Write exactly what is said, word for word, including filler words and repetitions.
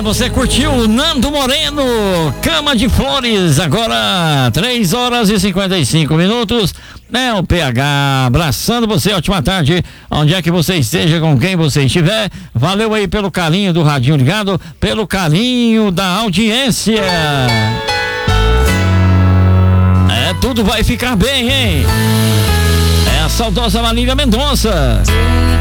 você curtiu o Nando Moreno, Cama de Flores, agora três horas e cinquenta e cinco minutos. É o P H abraçando você, ótima tarde, onde é que você esteja, com quem você estiver. Valeu aí pelo carinho do radinho ligado, pelo carinho da audiência. É, tudo vai ficar bem, hein? É a saudosa Marília Mendonça.